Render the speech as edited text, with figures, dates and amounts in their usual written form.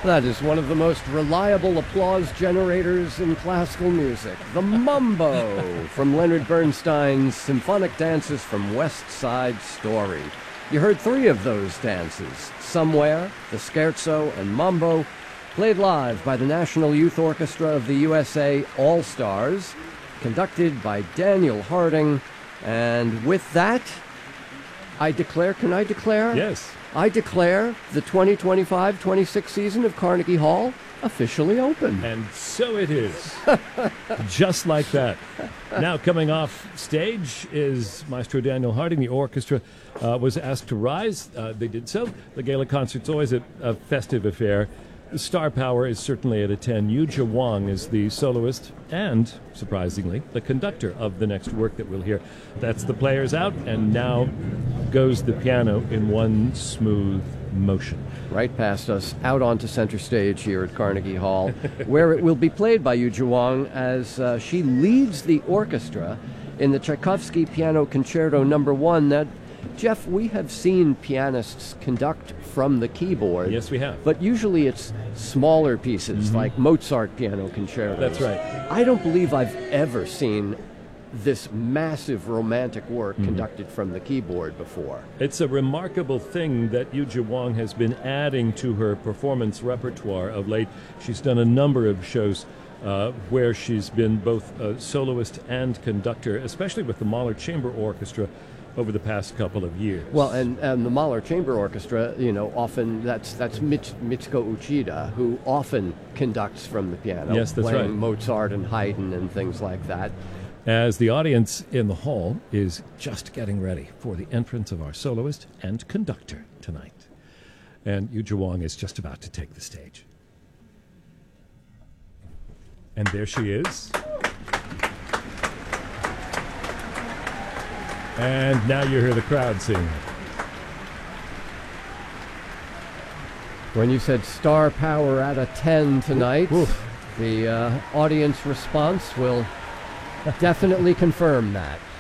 That is one of the most reliable applause generators in classical music. The Mambo from Leonard Bernstein's Symphonic Dances from West Side Story. You heard three of those dances, Somewhere, the Scherzo, and Mambo, played live by the National Youth Orchestra of the USA All-Stars, conducted by Daniel Harding. And with that, can I declare? Yes. I declare the 2025-26 season of Carnegie Hall officially open. And so it is. Just like that. Now, coming off stage is Maestro Daniel Harding. The orchestra was asked to rise. They did so. The gala concert's always a festive affair. The star power is certainly at a 10. Yuja Wang is the soloist and, surprisingly, the conductor of the next work that we'll hear. That's the players out, and now goes the piano in one smooth motion. Right past us, out onto center stage here at Carnegie Hall, where it will be played by Yuja Wang as she leads the orchestra in the Tchaikovsky Piano Concerto No. 1. Now, Jeff, we have seen pianists conduct from the keyboard. Yes, we have. But usually it's smaller pieces, like Mozart piano concertos. That's right. I don't believe I've ever seen this massive romantic work conducted from the keyboard before. It's a remarkable thing that Yuja Wang has been adding to her performance repertoire of late. She's done a number of shows where she's been both a soloist and conductor, especially with the Mahler Chamber Orchestra over the past couple of years. Well, and the Mahler Chamber Orchestra, often that's Mitsuko Uchida, who often conducts from the piano. Yes, that's playing right. Mozart and Haydn and things like that. As the audience in the hall is just getting ready for the entrance of our soloist and conductor tonight. And Yuja Wang is just about to take the stage. And there she is. And now you hear the crowd sing. When you said star power at a 10 tonight, the audience response will definitely confirm that.